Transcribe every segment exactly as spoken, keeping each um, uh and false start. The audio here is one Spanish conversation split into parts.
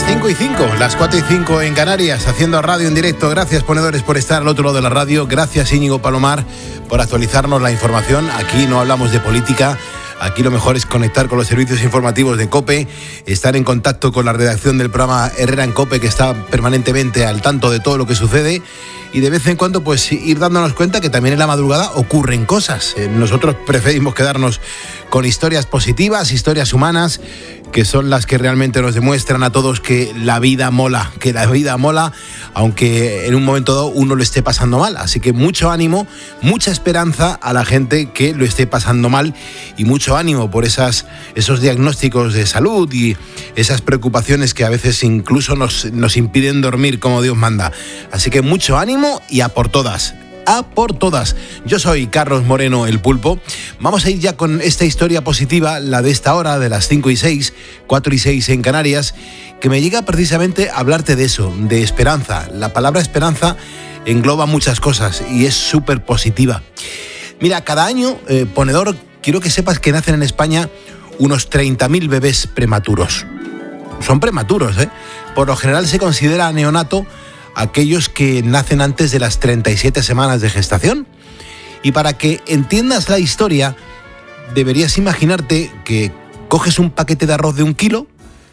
Las cinco y cinco, las cuatro y cinco en Canarias, haciendo radio en directo. Gracias, ponedores, por estar al otro lado de la radio. Gracias, Íñigo Palomar, por actualizarnos la información. Aquí no hablamos de política. Aquí lo mejor es conectar con los servicios informativos de COPE, estar en contacto con la redacción del programa Herrera en COPE, que está permanentemente al tanto de todo lo que sucede, y de vez en cuando pues ir dándonos cuenta que también en la madrugada ocurren cosas. Nosotros preferimos quedarnos con historias positivas, historias humanas, que son las que realmente nos demuestran a todos que la vida mola, que la vida mola, aunque en un momento dado uno lo esté pasando mal. Así que mucho ánimo, mucha esperanza a la gente que lo esté pasando mal, y mucho ánimo por esas, esos diagnósticos de salud y esas preocupaciones que a veces incluso nos, nos impiden dormir como Dios manda. Así que mucho ánimo y a por todas. A por todas. Yo soy Carlos Moreno, el Pulpo. Vamos a ir ya con esta historia positiva, la de esta hora, de las cinco y seis, cuatro y seis en Canarias, que me llega precisamente a hablarte de eso, de esperanza. La palabra esperanza engloba muchas cosas y es súper positiva. Mira, cada año, eh, ponedor, quiero que sepas que nacen en España unos treinta mil bebés prematuros. Son prematuros, ¿eh? Por lo general se considera neonato aquellos que nacen antes de las treinta y siete semanas de gestación. Y para que entiendas la historia, deberías imaginarte que coges un paquete de arroz de un kilo,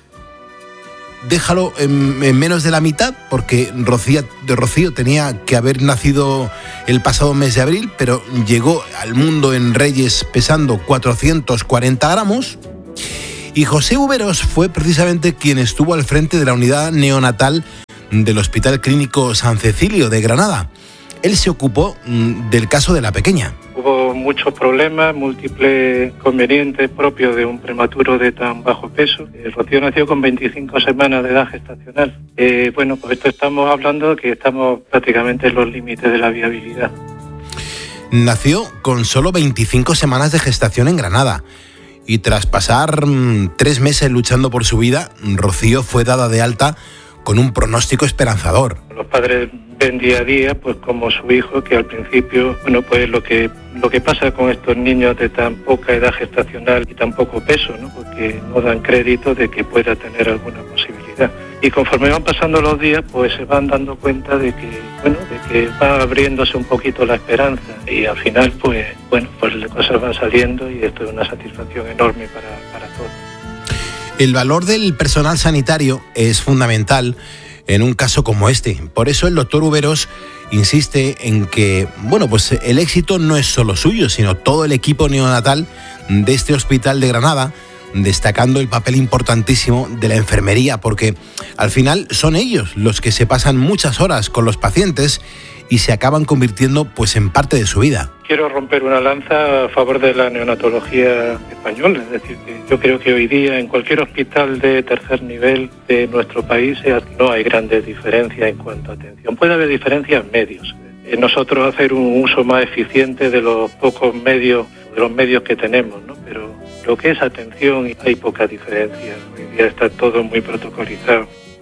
déjalo en, en menos de la mitad, porque Rocío, de Rocío tenía que haber nacido el pasado mes de abril, pero llegó al mundo en Reyes pesando cuatrocientos cuarenta gramos. Y José Uberos fue precisamente quien estuvo al frente de la unidad neonatal del Hospital Clínico San Cecilio de Granada. Él se ocupó mmm, del caso de la pequeña. Hubo muchos problemas, múltiples inconvenientes propios de un prematuro de tan bajo peso. Eh, Rocío nació con veinticinco semanas de edad gestacional. Eh, bueno, pues esto estamos hablando que estamos prácticamente en los límites de la viabilidad. Nació con solo veinticinco semanas de gestación en Granada. Y tras pasar mmm, tres meses luchando por su vida, Rocío fue dada de alta con un pronóstico esperanzador. Los padres ven día a día, pues como su hijo, que al principio, bueno, pues lo que lo que pasa con estos niños de tan poca edad gestacional y tan poco peso, ¿no? Porque no dan crédito de que pueda tener alguna posibilidad. Y conforme van pasando los días, pues se van dando cuenta de que, bueno, de que va abriéndose un poquito la esperanza, y al final, pues, bueno, pues las cosas van saliendo, y esto es una satisfacción enorme para, para todos. El valor del personal sanitario es fundamental en un caso como este. Por eso el doctor Uberos insiste en que, bueno, pues el éxito no es solo suyo, sino todo el equipo neonatal de este hospital de Granada, destacando el papel importantísimo de la enfermería, porque al final son ellos los que se pasan muchas horas con los pacientes y se acaban convirtiendo pues en parte de su vida. Quiero romper una lanza a favor de la neonatología española, es decir, que yo creo que hoy día en cualquier hospital de tercer nivel de nuestro país no hay grandes diferencias en cuanto a atención. Puede haber diferencias medios. Nosotros hacer un uso más eficiente de los pocos medios, de los medios que tenemos, ¿no? Pero lo que es atención hay poca diferencia. Hoy día está todo muy protocolizado.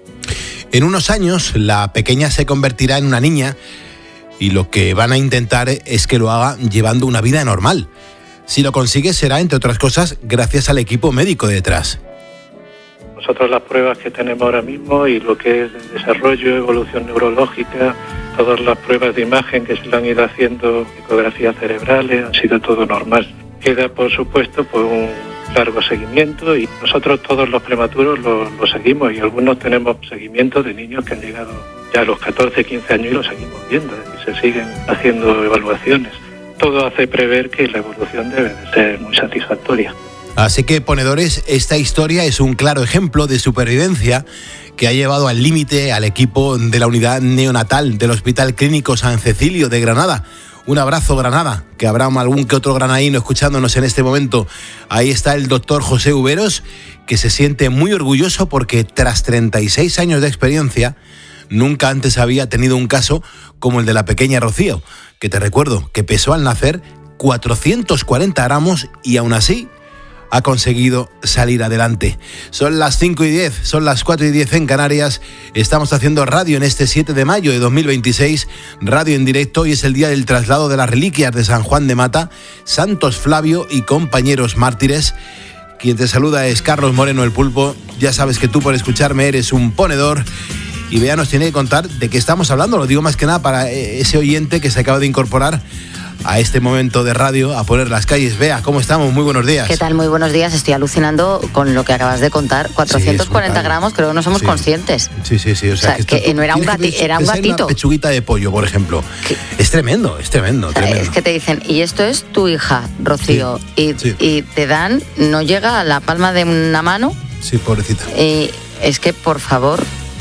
En unos años la pequeña se convertirá en una niña, y lo que van a intentar es que lo haga llevando una vida normal. Si lo consigue será, entre otras cosas, gracias al equipo médico detrás. Nosotros las pruebas que tenemos ahora mismo y lo que es el desarrollo, evolución neurológica, todas las pruebas de imagen que se le han ido haciendo, ecografías cerebrales, han sido todo normal. Queda, por supuesto, pues un largo seguimiento, y nosotros todos los prematuros lo, lo seguimos, y algunos tenemos seguimiento de niños que han llegado ya a los catorce, quince años y lo seguimos viendo, es decir, se siguen haciendo evaluaciones. Todo hace prever que la evolución debe de ser muy satisfactoria. Así que, ponedores, esta historia es un claro ejemplo de supervivencia que ha llevado al límite al equipo de la unidad neonatal del Hospital Clínico San Cecilio de Granada. Un abrazo, Granada, que habrá algún que otro granadino escuchándonos en este momento. Ahí está el doctor José Uberos, que se siente muy orgulloso porque tras treinta y seis años de experiencia, nunca antes había tenido un caso como el de la pequeña Rocío, que te recuerdo que pesó al nacer cuatrocientos cuarenta gramos y aún así ha conseguido salir adelante. Son las cinco y diez, son las cuatro y diez en Canarias. Estamos haciendo radio en este siete de mayo de dos mil veintiséis, radio en directo, y es el día del traslado de las reliquias de San Juan de Mata, Santos Flavio y compañeros mártires. Quien te saluda es Carlos Moreno, el Pulpo. Ya sabes que tú por escucharme eres un ponedor. Y Bea nos tiene que contar de qué estamos hablando. Lo digo más que nada para ese oyente que se acaba de incorporar a este momento de radio, a poner las calles. Bea, ¿cómo estamos? Muy buenos días. ¿Qué tal? Muy buenos días. Estoy alucinando con lo que acabas de contar. cuatrocientos cuarenta sí, gramos, creo que no somos sí. conscientes. Sí, sí, sí. O sea, o sea que, que no era un, gati que era un gatito. Una pechuguita de pollo, por ejemplo. ¿Qué? Es tremendo, es tremendo, o sea, tremendo. Es que te dicen, y esto es tu hija, Rocío. Sí, y, sí. y te dan, no llega a la palma de una mano. Sí, pobrecita. Y es que, por favor...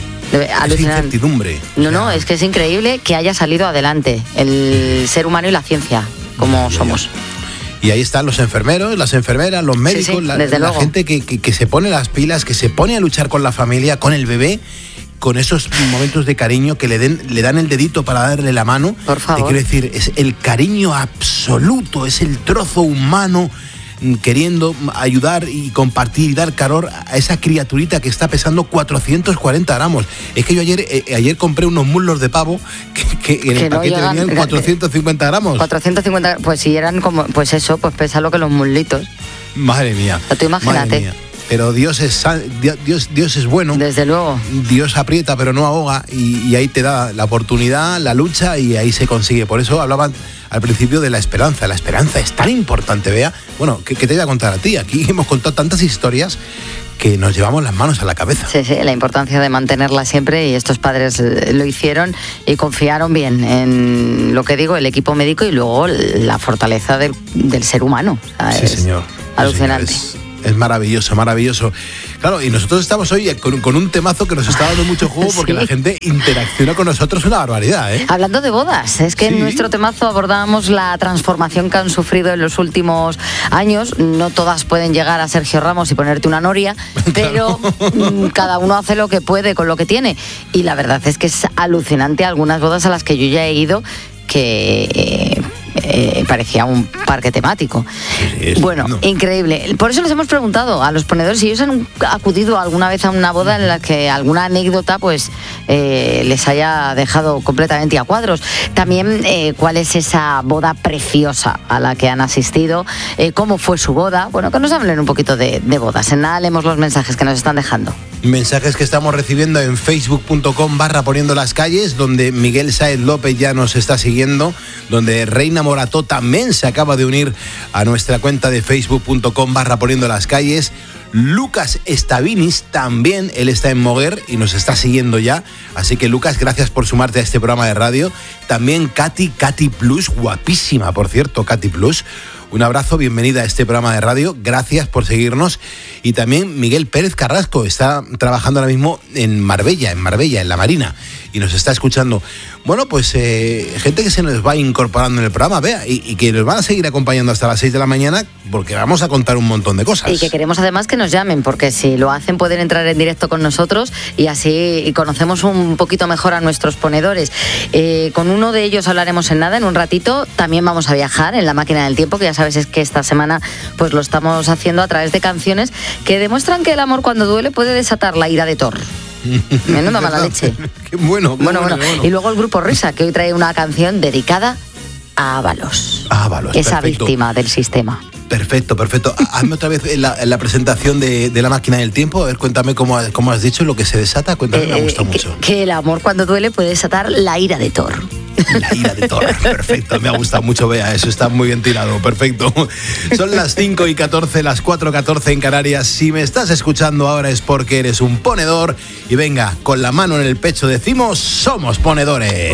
Es incertidumbre. No, no, es que es increíble que haya salido adelante el ser humano y la ciencia, como ya, somos. Ya. Y ahí están los enfermeros, las enfermeras, los médicos, sí, sí, la, desde la luego. gente que, que, que se pone las pilas, que se pone a luchar con la familia, con el bebé, con esos momentos de cariño que le, den, le dan el dedito para darle la mano. Por favor. Te quiero decir, es el cariño absoluto, es el trozo humano queriendo ayudar y compartir y dar calor a esa criaturita que está pesando cuatrocientos cuarenta gramos. Es que yo ayer eh, ayer compré unos muslos de pavo que, que en que el no paquete llegan, venían cuatrocientos cincuenta gramos. cuatrocientos cincuenta, pues si eran como, pues eso, pues pesa lo que los muslitos. Madre mía. O tú imagínate. Madre mía. Pero Dios es Dios, Dios es bueno. Desde luego. Dios aprieta pero no ahoga y, y ahí te da la oportunidad, la lucha y ahí se consigue. Por eso hablaban al principio de la esperanza. La esperanza es tan importante, Bea. Bueno, ¿qué, qué te voy a contar a ti? Aquí hemos contado tantas historias que nos llevamos las manos a la cabeza. Sí, sí, la importancia de mantenerla siempre y estos padres lo hicieron y confiaron bien en lo que digo, el equipo médico y luego la fortaleza del, del ser humano. O sea, sí, es señor. Alucinante. Sí, señor. Es... Es maravilloso, maravilloso. Claro, y nosotros estamos hoy con, con un temazo que nos está dando mucho juego porque sí. La gente interacciona con nosotros una barbaridad, ¿eh? Hablando de bodas, es que sí. En nuestro temazo abordábamos la transformación que han sufrido en los últimos años. No todas pueden llegar a Sergio Ramos y ponerte una noria, pero claro. Cada uno hace lo que puede con lo que tiene. Y la verdad es que es alucinante algunas bodas a las que yo ya he ido que... Eh, Eh, parecía un parque temático. Sí, sí, bueno, no. Increíble. Por eso les hemos preguntado a los ponedores si ellos han acudido alguna vez a una boda en la que alguna anécdota pues eh, les haya dejado completamente a cuadros. También eh, cuál es esa boda preciosa a la que han asistido, eh, cómo fue su boda. Bueno, que nos hablen un poquito de, de bodas. En nada leemos los mensajes que nos están dejando. Mensajes que estamos recibiendo en facebook punto com barra poniendo las calles, donde Miguel Sáez López ya nos está siguiendo, donde Reina Morató también se acaba de unir a nuestra cuenta de facebook punto com barra poniendo las calles. Lucas Estavinis también, él está en Moguer y nos está siguiendo ya. Así que Lucas, gracias por sumarte a este programa de radio. También Katy, Katy Plus, guapísima por cierto, Katy Plus. Un abrazo, bienvenida a este programa de radio, gracias por seguirnos. Y también Miguel Pérez Carrasco está trabajando ahora mismo en Marbella, en Marbella, en la Marina, y nos está escuchando. Bueno, pues eh, gente que se nos va incorporando en el programa, Bea, y, y que nos van a seguir acompañando hasta las seis de la mañana, porque vamos a contar un montón de cosas. Y que queremos además que nos llamen, porque si lo hacen pueden entrar en directo con nosotros y así conocemos un poquito mejor a nuestros ponedores. Eh, con uno de ellos hablaremos en nada, en un ratito. También vamos a viajar en la máquina del tiempo, que ya sabes es que esta semana pues lo estamos haciendo a través de canciones que demuestran que el amor cuando duele puede desatar la ira de Thor. Menuda mala leche. Qué bueno, qué bueno, bueno, bueno. Qué bueno. Y luego el grupo Risa, que hoy trae una canción dedicada a Ábalos. Ábalos, esa perfecto. Víctima del sistema. Perfecto, perfecto. Hazme otra vez la, la presentación de, de la máquina del tiempo. A ver, cuéntame cómo, cómo has dicho lo que se desata. Cuéntame, eh, me gusta que, mucho. Que el amor cuando duele puede desatar la ira de Thor. La ira de Thor, perfecto, me ha gustado mucho, Bea, eso está muy bien tirado, perfecto. Son las cinco y catorce, las cuatro y catorce en Canarias. Si me estás escuchando ahora es porque eres un ponedor. Y venga, con la mano en el pecho decimos, somos ponedores.